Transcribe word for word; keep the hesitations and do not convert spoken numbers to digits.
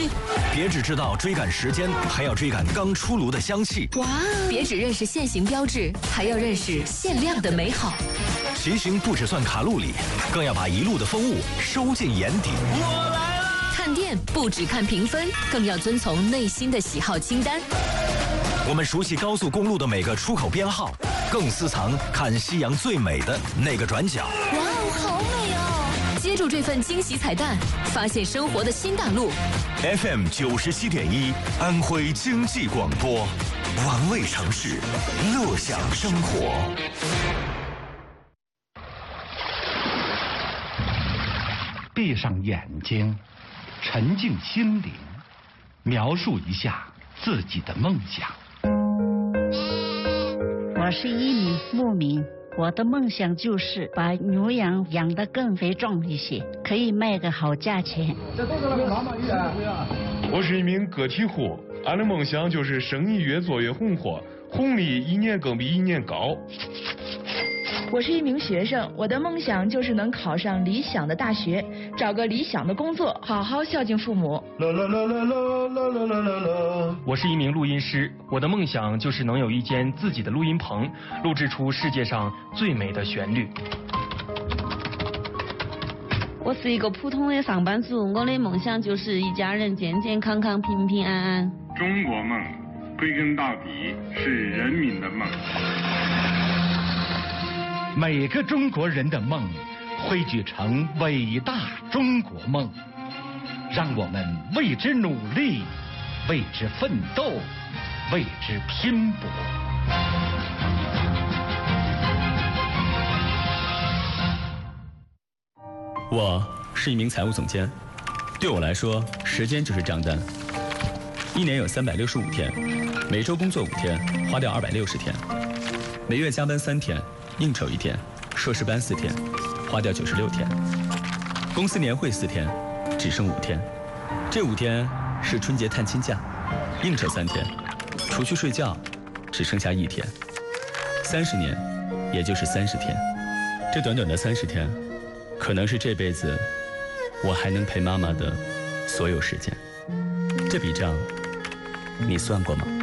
别只知道追赶时间，还要追赶刚出炉的香气。 哇！别只认识限行标志，还要认识限量的美好。 骑行不只算卡路里，更要把一路的风物收进眼底。 我来了！ 看店不只看评分，更要遵从内心的喜好清单。 我们熟悉高速公路的每个出口编号，更私藏看夕阳最美的那个转角。 哇哦，好美哦！接住这份惊喜彩蛋，发现生活的新大陆。 F M 九十七点一，安徽经济广播，玩味城市，乐享生活。 闭上眼睛，沉静心灵，描述一下自己的梦想。 我是一名牧民，我的梦想就是把牛羊养得更肥壮一些，可以卖个好价钱。 我是一名个体户，俺的梦想就是生意越做越红火，红利一年更比一年高。 我是一名学生，我的梦想就是能考上理想的大学，找个理想的工作，好好孝敬父母。 啦啦啦啦啦啦啦啦啦！ 我是一名录音师，我的梦想就是能有一间自己的录音棚，录制出世界上最美的旋律。 我是一个普通的上班族，我的梦想就是一家人健健康康、平平安安。 中国梦，归根到底是人民的梦。 每个中国人的梦汇聚成伟大中国梦，让我们为之努力，为之奋斗，为之拼搏。 我是一名财务总监，对我来说，时间就是账单。一年有三百六十五天，每周工作五天，花掉二百六十天；每月加班三天，应酬一天，硕士班四天，花掉九十六天；公司年会四天，只剩五天。这五天是春节探亲假，应酬三天，除去睡觉，只剩下一天。三十年，也就是三十天。这短短的三十天，可能是这辈子我还能陪妈妈的所有时间。这笔账，你算过吗？